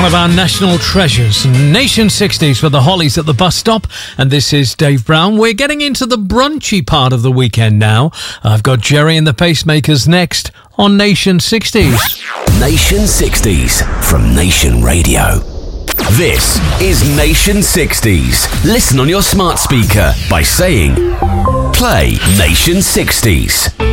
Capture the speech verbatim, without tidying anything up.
One of our national treasures, Nation sixties for the Hollies at the bus stop. And this is Dave Brown. We're getting into the brunchy part of the weekend now. I've got Jerry and the Pacemakers next on Nation sixties. Nation sixties from Nation Radio. This is Nation sixties. Listen on your smart speaker by saying, play Nation sixties.